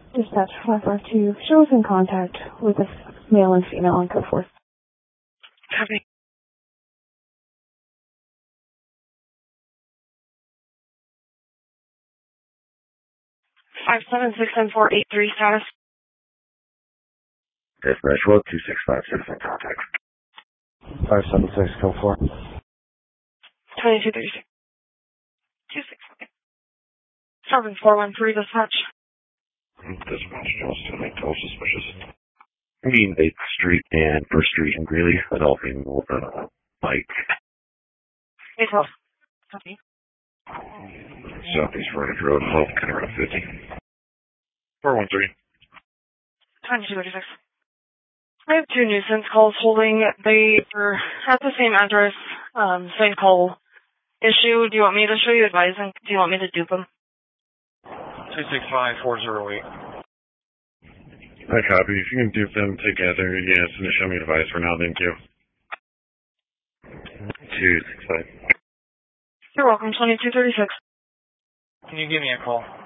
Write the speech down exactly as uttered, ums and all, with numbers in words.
Dispatch five five two shows in contact with a male and female on code four. Copy. Five seven six seven four eight three status. Dispatch one two six five six in contact. Five seven six code four. Twenty two thirty six. Two six. Okay. Seven four one three dispatch. Dispatch Jones to make toll suspicious. I mean eighth Street and First Street in Greeley, adult female with a bike. eight twelve. Copy. Southeast Frontage Road, Health, kind of around fifty. four one three. twenty two thirty six. I have two nuisance calls holding. They are at the same address, um, same call issue. Do you want me to show you advice and do you want me to dupe them? two six five four zero eight. I copy. If you can dupe them together, yes, and show me advice for now, thank you. two six five. You're welcome, twenty two thirty six. Can you give me a call?